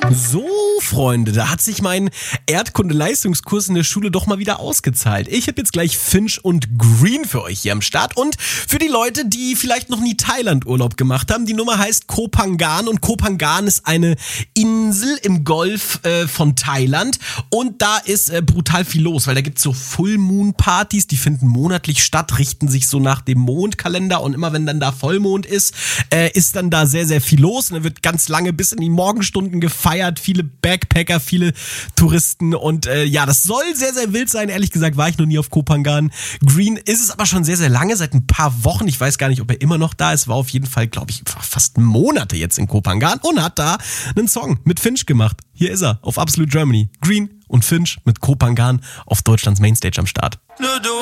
So, Freunde, da hat sich mein Erdkunde-Leistungskurs in der Schule doch mal wieder ausgezahlt. Ich habe jetzt gleich Finch und Green für euch hier am Start. Und für die Leute, die vielleicht noch nie Thailand-Urlaub gemacht haben, die Nummer heißt Koh Phangan. Und Koh Phangan ist eine Insel im Golf von Thailand. Und da ist brutal viel los, weil da gibt's so Full-Moon-Partys, die finden monatlich statt, richten sich so nach dem Mondkalender. Und immer wenn dann da Vollmond ist dann da sehr, sehr viel los. Und dann wird ganz lange bis in die Morgenstunden gefeiert, viele Backpacker, viele Touristen und das soll sehr, sehr wild sein. Ehrlich gesagt war ich noch nie auf Koh Phangan. Green ist es aber schon sehr, sehr lange, seit ein paar Wochen. Ich weiß gar nicht, ob er immer noch da ist. War auf jeden Fall, glaube ich, fast Monate jetzt in Koh Phangan und hat da einen Song mit Finch gemacht. Hier ist er auf Absolute Germany. Green und Finch mit Koh Phangan auf Deutschlands Mainstage am Start.